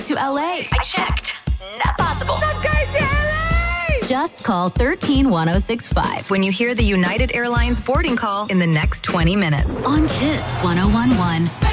to LA. I checked. Not possible. Not going to LA! Just call 131065 when you hear the United Airlines boarding call in the next 20 minutes. on Kiss 1011.